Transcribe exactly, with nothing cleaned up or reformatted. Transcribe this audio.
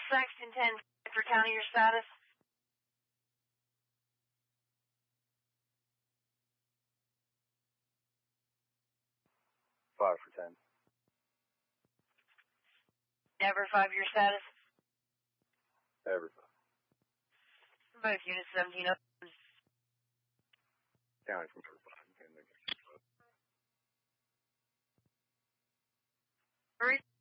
Sexton ten for county, your status. Five for ten. Ever five, your status. Ever five. Both units seventeen up. County from five. Three.